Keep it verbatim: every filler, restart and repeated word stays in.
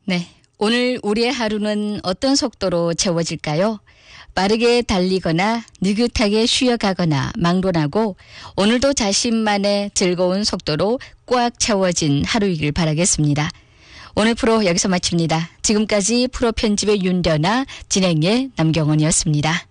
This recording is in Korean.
네, 오늘 우리의 하루는 어떤 속도로 채워질까요? 빠르게 달리거나 느긋하게 쉬어가거나 막론하고 오늘도 자신만의 즐거운 속도로 꽉 채워진 하루이길 바라겠습니다. 오늘 프로 여기서 마칩니다. 지금까지 프로 편집의 윤려나 진행의 남경원이었습니다.